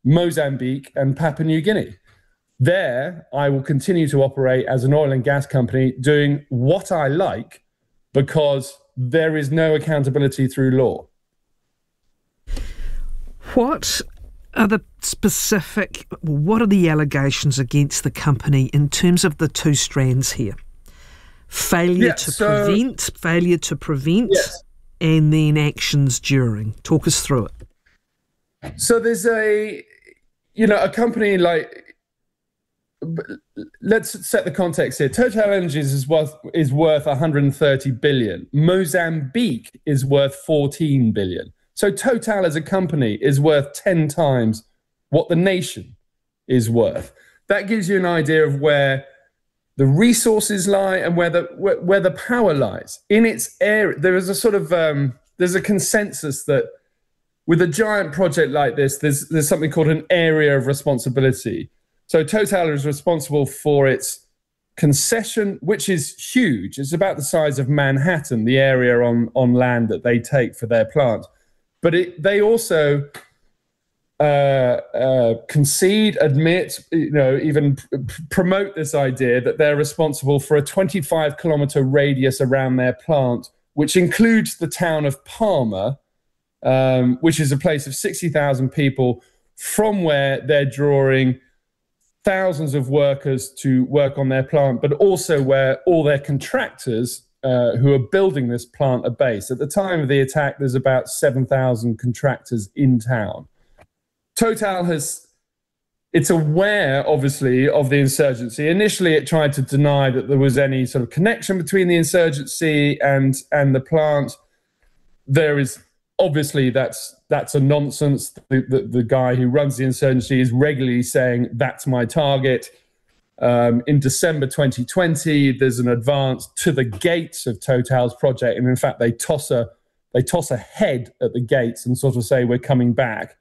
Mozambique, and Papua New Guinea. There, I will continue to operate as an oil and gas company doing what I like because there is no accountability through law. What are the allegations against the company in terms of the two strands here? Failure to prevent, yes. And then actions during. Talk us through it. So there's a company like, let's set the context here. TotalEnergies is worth 130 billion. Mozambique is worth 14 billion. So Total as a company is worth 10 times what the nation is worth. That gives you an idea of where the resources lie and where the power lies. In its area, there is a sort of there's a consensus that with a giant project like this, there's something called an area of responsibility. So Total is responsible for its concession, which is huge. It's about the size of Manhattan, the area on land that they take for their plant. But they also concede, admit, even promote this idea that they're responsible for a 25-kilometer radius around their plant, which includes the town of Palmer, which is a place of 60,000 people, from where they're drawing thousands of workers to work on their plant, but also where all their contractors who are building this plant are based. At the time of the attack, there's about 7,000 contractors in town. Total it's aware, obviously, of the insurgency. Initially, it tried to deny that there was any sort of connection between the insurgency and the plant. There is, obviously, that's a nonsense. The guy who runs the insurgency is regularly saying, that's my target. In December 2020, there's an advance to the gates of Total's project. And in fact, they toss a head at the gates and sort of say, we're coming back.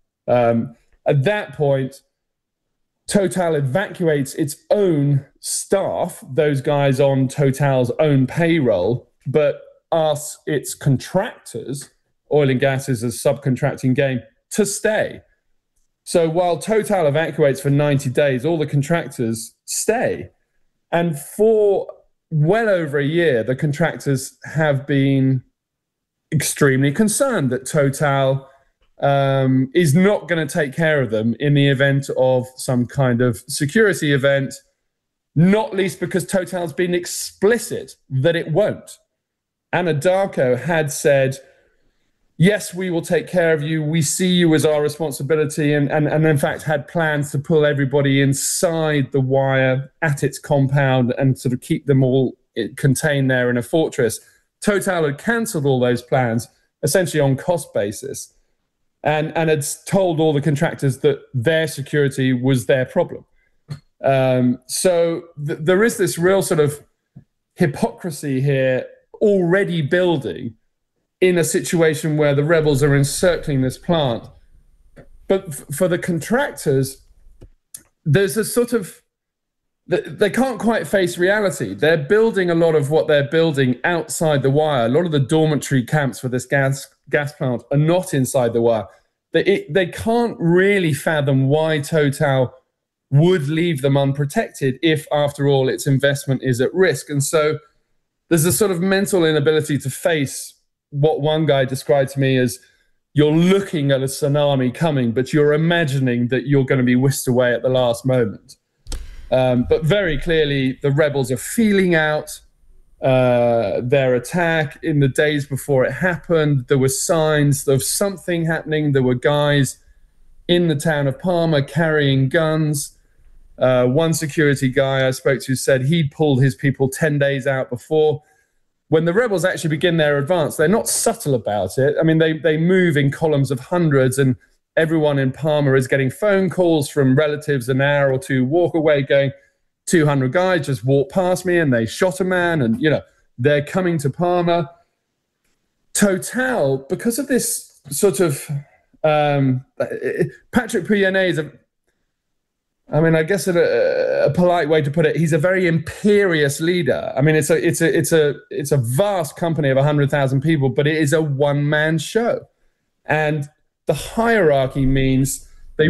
At that point, Total evacuates its own staff, those guys on Total's own payroll, but asks its contractors, oil and gas is a subcontracting game, to stay. So while Total evacuates for 90 days, all the contractors stay. And for well over a year, the contractors have been extremely concerned that Total is not going to take care of them in the event of some kind of security event, not least because Total's been explicit that it won't. Anadarko had said, yes, we will take care of you. We see you as our responsibility, and in fact had plans to pull everybody inside the wire at its compound and sort of keep them all contained there in a fortress. Total had cancelled all those plans, essentially on cost basis, and had told all the contractors that their security was their problem. So there is this real sort of hypocrisy here already building in a situation where the rebels are encircling this plant. But for the contractors, there's a sort of, they can't quite face reality. They're building a lot of what they're building outside the wire. A lot of the dormitory camps for this gas plant are not inside the wire. They can't really fathom why Total would leave them unprotected if, after all, its investment is at risk. And so there's a sort of mental inability to face what one guy described to me as, you're looking at a tsunami coming, but you're imagining that you're going to be whisked away at the last moment. But very clearly, the rebels are feeling out their attack. In the days before it happened, there were signs of something happening. There were guys in the town of Palmer carrying guns. One security guy I spoke to said he'd pulled his people 10 days out before. When the rebels actually begin their advance, they're not subtle about it. I mean, they move in columns of hundreds, and everyone in Palmer is getting phone calls from relatives an hour or two walk away going, 200 guys just walked past me and they shot a man, and, they're coming to Palmer. Total, because of this sort of, Patrick Pouyanné is I guess a polite way to put it, he's a very imperious leader. I mean, it's a vast company of 100,000 people, but it is a one-man show. And the hierarchy means